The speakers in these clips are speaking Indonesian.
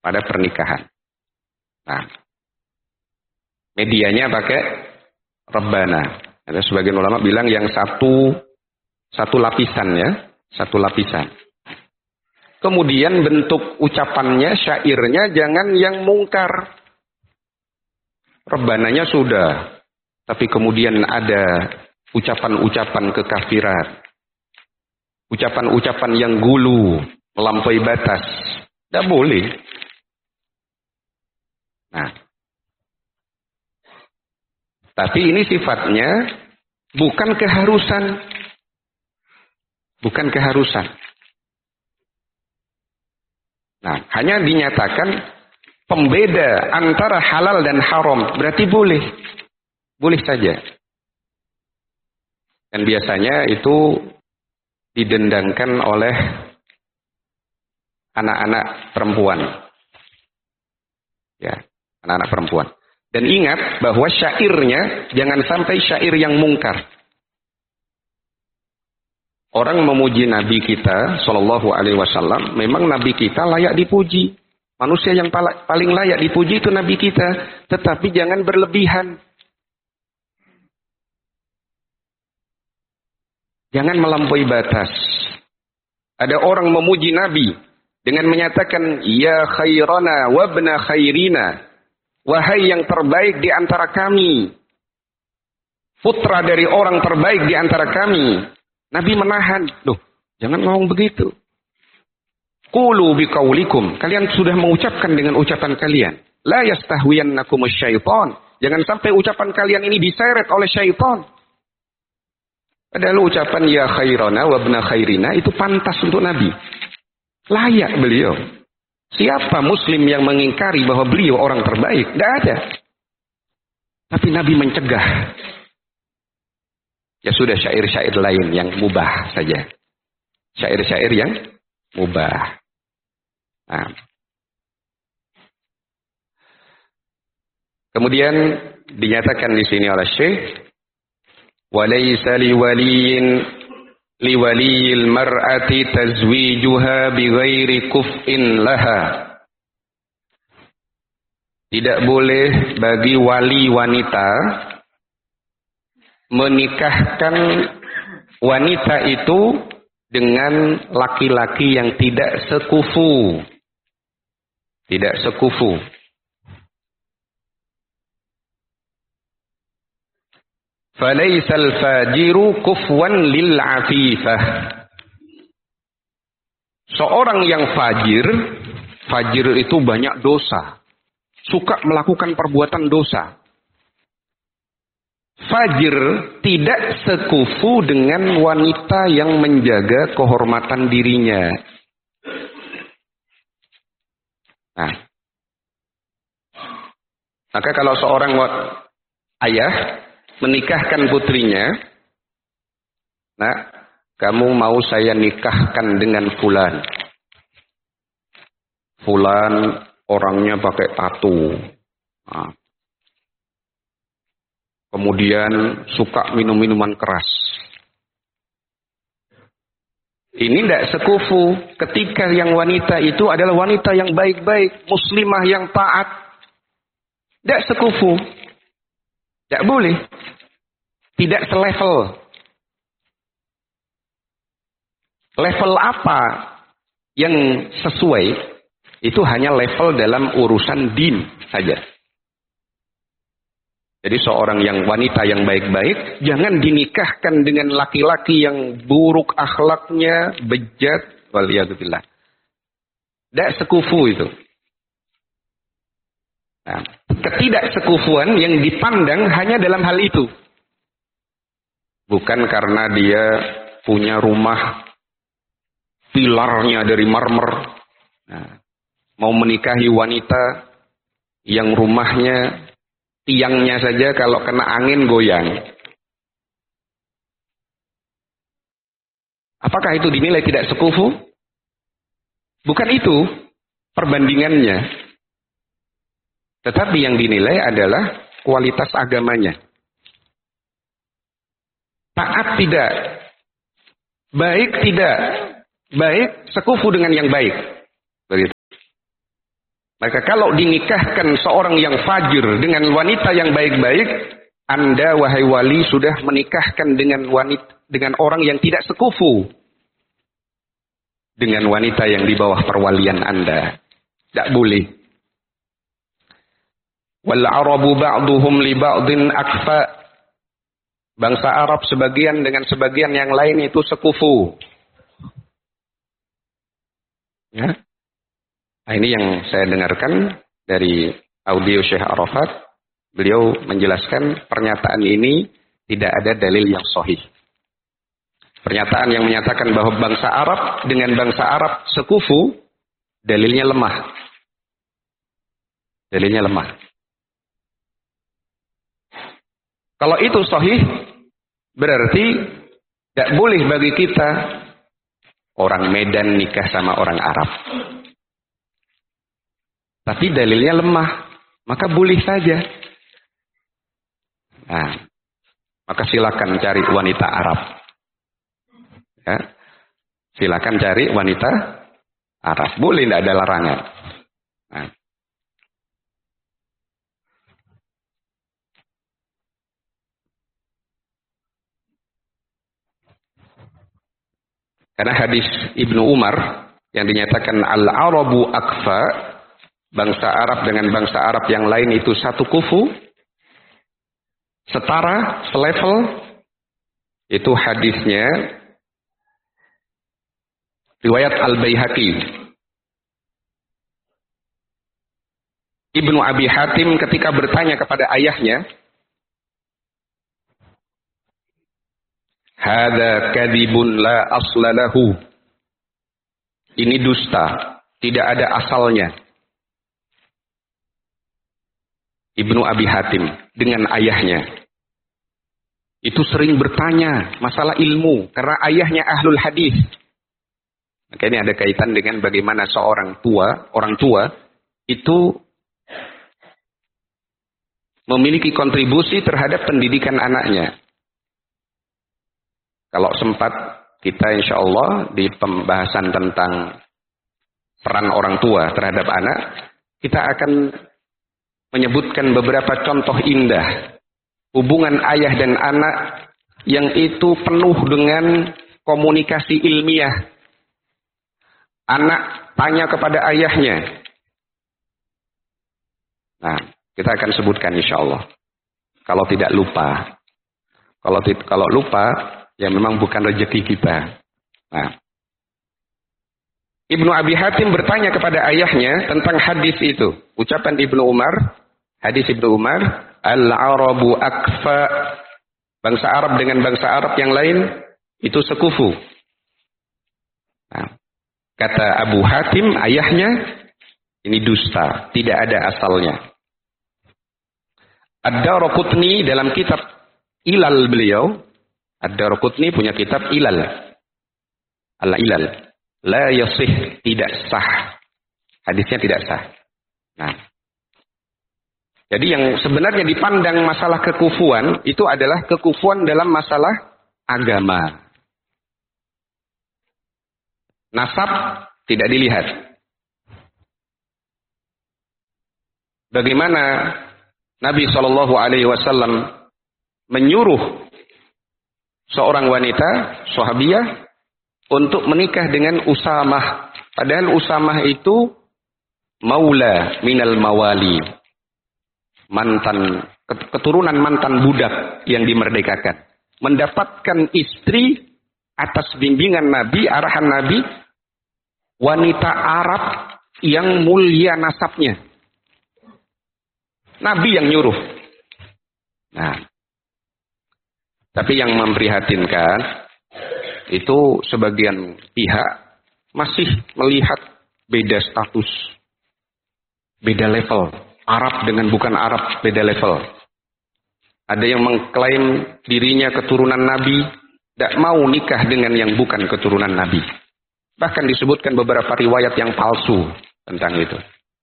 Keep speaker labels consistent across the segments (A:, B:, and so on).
A: pada pernikahan. Nah, medianya pakai rebana. Ada sebagian ulama bilang yang satu lapisan ya, satu lapisan. Kemudian bentuk ucapannya, syairnya jangan yang mungkar. Rebananya sudah, tapi kemudian ada ucapan-ucapan kekafiran. Ucapan-ucapan yang gulu, melampaui batas. Tidak boleh. Nah, tapi ini sifatnya bukan keharusan. Bukan keharusan. Nah, hanya dinyatakan pembeda antara halal dan haram. Berarti boleh. Boleh saja. Dan biasanya itu didendangkan oleh anak-anak perempuan. Ya, anak-anak perempuan. Dan ingat bahwa syairnya jangan sampai syair yang mungkar. Orang memuji Nabi kita, Shallallahu Alaihi Wasallam, memang Nabi kita layak dipuji. Manusia yang paling layak dipuji itu Nabi kita, tetapi jangan berlebihan. Jangan melampaui batas. Ada orang memuji Nabi dengan menyatakan, Ya khairana wabna khairina. Wahai yang terbaik di antara kami. Putra dari orang terbaik di antara kami. Nabi menahan. Loh, jangan ngomong begitu. Qulu biqaulikum. Kalian sudah mengucapkan dengan ucapan kalian. La yastahwiyannakumus syaitan. Jangan sampai ucapan kalian ini diseret oleh syaitan. Padahal ucapan ya khairana wa ibna khairina itu pantas untuk Nabi. Layak beliau. Siapa muslim yang mengingkari bahwa beliau orang terbaik? Tidak ada. Tapi Nabi mencegah. Ya sudah syair-syair lain yang mubah saja. Syair-syair yang mubah. Nah. Kemudian dinyatakan di sini oleh Syekh, walaysa liwaliyil mar'ati tazwijuha bighairi kuf'in laha. Tidak boleh bagi wali wanita menikahkan wanita itu dengan laki-laki yang tidak sekufu. Tidak sekufu. Falaisal fajiru kufwan lil afifah. Seorang yang fajir itu banyak dosa. Suka melakukan perbuatan dosa. Fajir tidak sekufu dengan wanita yang menjaga kehormatan dirinya. Nah, maka kalau seorang ayah menikahkan putrinya, nah, kamu mau saya nikahkan dengan fulan. Fulan orangnya pakai tato. Nah, kemudian suka minum-minuman keras. Ini tidak sekufu ketika yang wanita itu adalah wanita yang baik-baik, muslimah yang taat. Tidak sekufu. Tidak boleh. Tidak selevel. Level apa yang sesuai, itu hanya level dalam urusan din saja. Jadi seorang yang wanita yang baik-baik, jangan dinikahkan dengan laki-laki yang buruk akhlaknya, bejat, waliyadzubillah. Tidak sekufu itu. Nah, ketidaksekufuan yang dipandang hanya dalam hal itu. Bukan karena dia punya rumah pilarnya dari marmer. Nah, mau menikahi wanita yang rumahnya tiangnya saja kalau kena angin goyang. Apakah itu dinilai tidak sekufu? Bukan itu perbandingannya. Tetapi yang dinilai adalah kualitas agamanya. Taat tidak. Baik tidak. Baik sekufu dengan yang baik. Begitu. Maka kalau dinikahkan seorang yang fajir dengan wanita yang baik-baik, Anda wahai wali sudah menikahkan dengan orang yang tidak sekufu dengan wanita yang di bawah perwalian Anda. Tidak boleh. Wal Arabu ba'duhum li ba'din akfa. Bangsa Arab sebagian dengan sebagian yang lain itu sekufu. Ya. Nah, ini yang saya dengarkan dari audio Syekh Arafat. Beliau menjelaskan pernyataan ini tidak ada dalil yang sahih. Pernyataan yang menyatakan bahwa bangsa Arab dengan bangsa Arab sekufu, dalilnya lemah. Dalilnya lemah. Kalau itu sahih, berarti tidak boleh bagi kita orang Medan nikah sama orang Arab. Tapi dalilnya lemah, maka boleh saja. Nah, maka silakan cari wanita Arab. Ya, silakan cari wanita Arab. Boleh, tidak ada larangan. Nah. Karena hadis Ibnu Umar yang dinyatakan al-Arabu akfa, bangsa Arab dengan bangsa Arab yang lain itu satu kufu, setara, selevel, itu hadisnya riwayat Al-Baihaqi. Ibnu Abi Hatim ketika bertanya kepada ayahnya, hada kadibun la aslalahu. Ini dusta, tidak ada asalnya. Ibnu Abi Hatim dengan ayahnya itu sering bertanya masalah ilmu karena ayahnya ahlul hadis. Maka ini ada kaitan dengan bagaimana seorang orang tua itu memiliki kontribusi terhadap pendidikan anaknya. Kalau sempat kita insya Allah di pembahasan tentang peran orang tua terhadap anak, kita akan menyebutkan beberapa contoh indah hubungan ayah dan anak yang itu penuh dengan komunikasi ilmiah. Anak tanya kepada ayahnya. Nah, kita akan sebutkan insya Allah. Kalau tidak lupa. Kalau lupa, ya memang bukan rezeki kita. Nah, Ibnu Abi Hatim bertanya kepada ayahnya tentang hadis itu. Ucapan Ibnu Umar, hadis Ibnu Umar, al-Arabu akfa, bangsa Arab dengan bangsa Arab yang lain itu sekufu. Nah, kata Abu Hatim, ayahnya, ini dusta, tidak ada asalnya. Ad-Daraqutni dalam kitab Ilal beliau, Ad-Daraqutni punya kitab Ilal. Al-Ilal. La yasih, tidak sah. Hadisnya tidak sah. Nah. Jadi yang sebenarnya dipandang masalah kekufuan, itu adalah kekufuan dalam masalah agama. Nasab tidak dilihat. Bagaimana Nabi SAW menyuruh seorang wanita, sahabiyah, untuk menikah dengan Usamah. Padahal Usamah itu maula minal mawali. Keturunan mantan budak yang dimerdekakan. Mendapatkan istri atas bimbingan Nabi, arahan Nabi, wanita Arab yang mulia nasabnya. Nabi yang nyuruh. Nah, tapi yang memprihatinkan itu sebagian pihak masih melihat beda status, beda level. Arab dengan bukan Arab beda level. Ada yang mengklaim dirinya keturunan Nabi, tidak mau nikah dengan yang bukan keturunan Nabi. Bahkan disebutkan beberapa riwayat yang palsu tentang itu.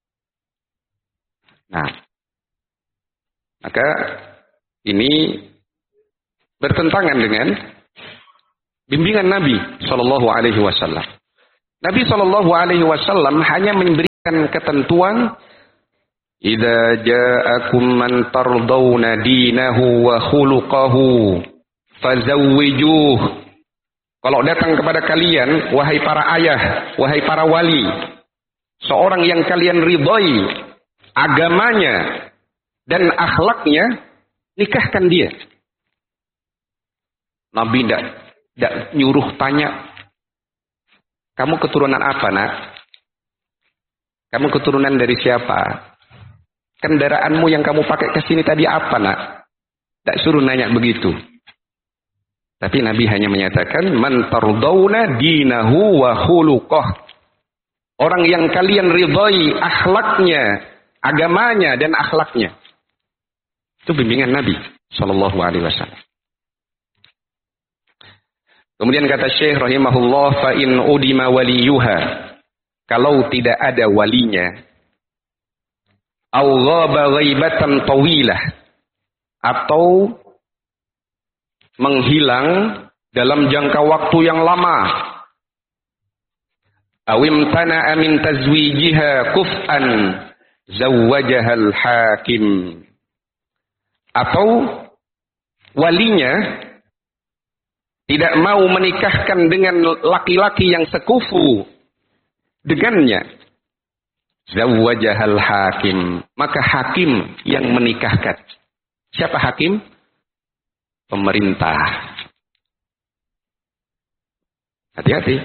A: Nah, maka ini bertentangan dengan bimbingan Nabi Shallallahu Alaihi Wasallam. Nabi Shallallahu Alaihi Wasallam hanya memberi ketentuan, idza ja'akum man tardawna dinahu wa khuluquhu fazawwijuh. Kalau datang kepada kalian, wahai para ayah, wahai para wali, seorang yang kalian ridhai agamanya dan akhlaknya, nikahkan dia. Nabi tidak nyuruh tanya, kamu keturunan apa, nak? Kamu keturunan dari siapa? Kendaraanmu yang kamu pakai ke sini tadi apa, nak? Tak suruh nanya begitu. Tapi Nabi hanya menyatakan, man tardawna dinahu wa khuluquh. Orang yang kalian ridhai akhlaknya, agamanya dan akhlaknya. Itu bimbingan Nabi sallallahu alaihi wasallam. Kemudian kata Syekh rahimahullah, fa in udima waliyuha, kalau tidak ada walinya, au ghaba ghaibatan tawilah, atau menghilang dalam jangka waktu yang lama, awim tana'a min tazwijiha kuf'an zawwajahal hakim, atau walinya tidak mau menikahkan dengan laki-laki yang sekufu dengannya, zawwajahal hakim, maka hakim yang menikahkan. Siapa hakim? Pemerintah. Hati-hati.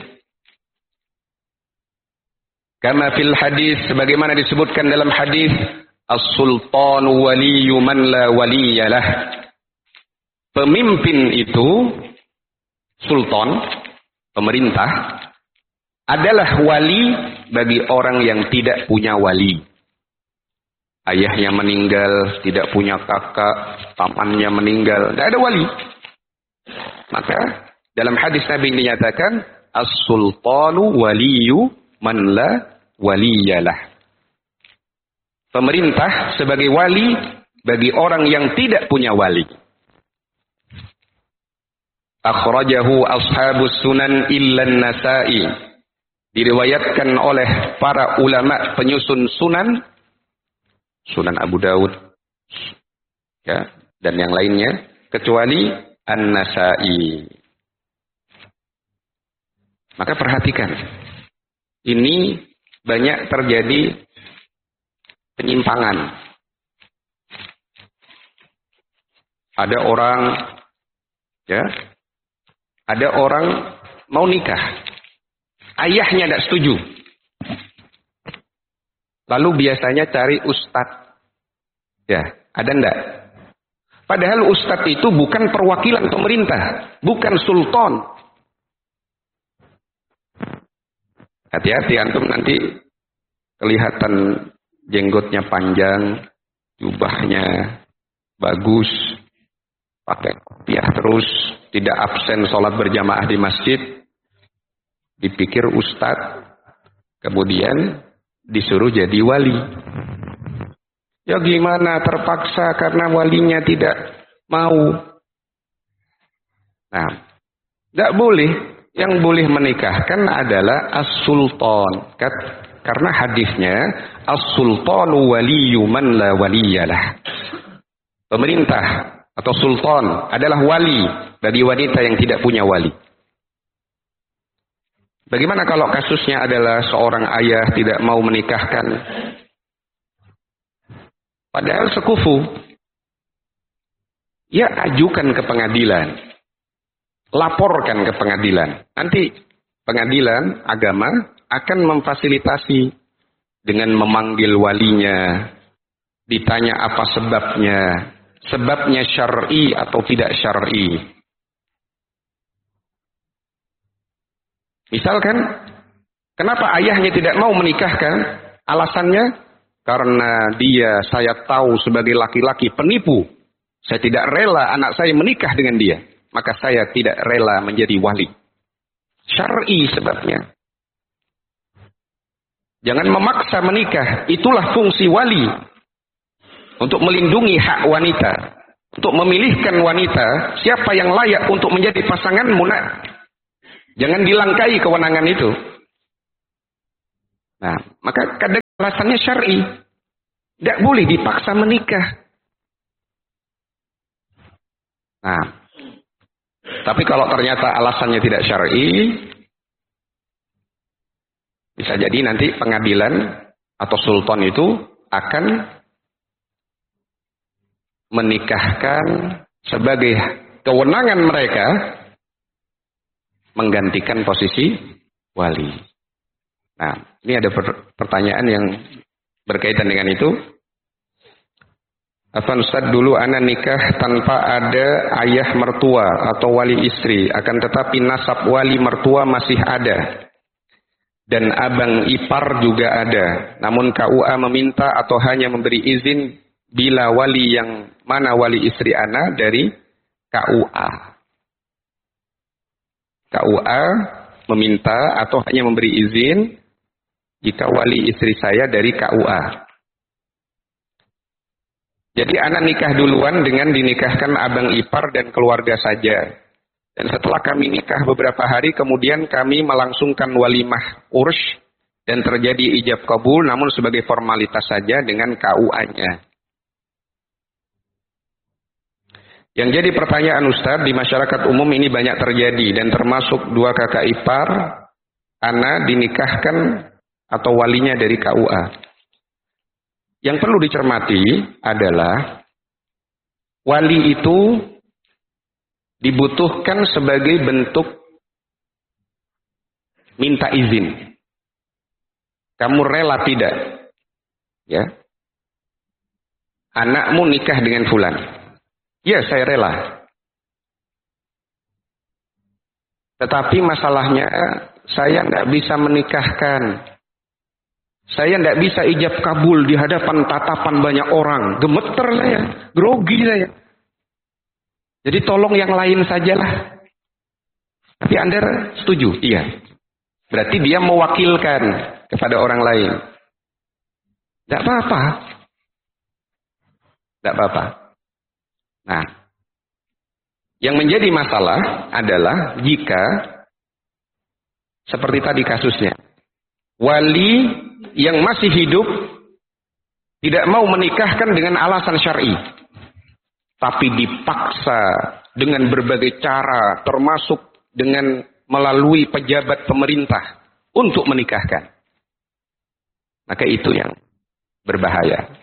A: Kama fil hadis, sebagaimana disebutkan dalam hadis, as-sultan waliyyu man la waliyalah. Pemimpin itu, sultan, pemerintah, adalah wali bagi orang yang tidak punya wali. Ayahnya meninggal, tidak punya kakak, pamannya meninggal, tidak ada wali. Maka dalam hadis Nabi dinyatakan, as-sultanu waliyyu man la waliyalah. Pemerintah sebagai wali bagi orang yang tidak punya wali. Akhrajahu ashabus sunan illa an-Nasa'i. Diriwayatkan oleh para ulama penyusun sunan, Sunan Abu Daud, ya, dan yang lainnya, kecuali An-Nasa'i. Maka perhatikan, ini banyak terjadi penyimpangan. Ada orang, ya, ada orang mau nikah, ayahnya tidak setuju. Lalu biasanya cari ustadz. Ya, ada enggak? Padahal ustadz itu bukan perwakilan pemerintah, bukan sultan. Hati-hati antum nanti kelihatan jenggotnya panjang, jubahnya bagus, pakai kopiah terus, tidak absen sholat berjamaah di masjid, dipikir ustadz, kemudian disuruh jadi wali. Ya gimana, terpaksa karena walinya tidak mau. Nah, tidak boleh. Yang boleh menikahkan adalah as-sultan. Karena hadisnya, as-sultanu waliyyu man la waliyalah. Pemerintah atau sultan adalah wali bagi wanita yang tidak punya wali. Bagaimana kalau kasusnya adalah seorang ayah tidak mau menikahkan, padahal sekufu? Ya, ajukan ke pengadilan, laporkan ke pengadilan. Nanti pengadilan agama akan memfasilitasi dengan memanggil walinya, ditanya apa sebabnya syar'i atau tidak syar'i. Misalkan, kenapa ayahnya tidak mau menikahkan? Alasannya, karena saya tahu sebagai laki-laki penipu. Saya tidak rela anak saya menikah dengan dia. Maka saya tidak rela menjadi wali. Syar'i sebabnya. Jangan memaksa menikah. Itulah fungsi wali. Untuk melindungi hak wanita. Untuk memilihkan wanita, siapa yang layak untuk menjadi pasanganmu, nak. Jangan dilangkai kewenangan itu. Nah, maka kadang alasannya syar'i. Tidak boleh dipaksa menikah. Nah, tapi kalau ternyata alasannya tidak syar'i, bisa jadi nanti pengadilan atau sultan itu akan menikahkan sebagai kewenangan mereka menggantikan posisi wali. Nah, ini ada pertanyaan yang berkaitan dengan itu. Afan Ustaz, dulu ana nikah tanpa ada ayah mertua atau wali istri, akan tetapi nasab wali mertua masih ada. Dan abang ipar juga ada. Namun KUA meminta atau hanya memberi izin bila wali yang mana wali istri ana dari KUA. KUA meminta atau hanya memberi izin jika wali istri saya dari KUA. Jadi anak nikah duluan dengan dinikahkan abang ipar dan keluarga saja. Dan setelah kami nikah beberapa hari, kemudian kami melangsungkan walimah urs dan terjadi ijab kabul, namun sebagai formalitas saja dengan KUA-nya. Yang jadi pertanyaan Ustadz, di masyarakat umum ini banyak terjadi, dan termasuk dua kakak ipar, anak dinikahkan atau walinya dari KUA. Yang perlu dicermati adalah wali itu dibutuhkan sebagai bentuk minta izin. Kamu rela tidak? Ya. Anakmu nikah dengan fulan. Ya, saya rela. Tetapi masalahnya saya tidak bisa menikahkan. Saya tidak bisa ijab kabul di hadapan tatapan banyak orang. Gemeter saya, grogi saya. Jadi tolong yang lain sajalah. Tapi Anda setuju? Iya. Berarti dia mewakilkan kepada orang lain. Tidak apa-apa. Tidak apa-apa. Nah, yang menjadi masalah adalah jika seperti tadi kasusnya, wali yang masih hidup tidak mau menikahkan dengan alasan syar'i, tapi dipaksa dengan berbagai cara, termasuk dengan melalui pejabat pemerintah untuk menikahkan. Maka itu yang berbahaya.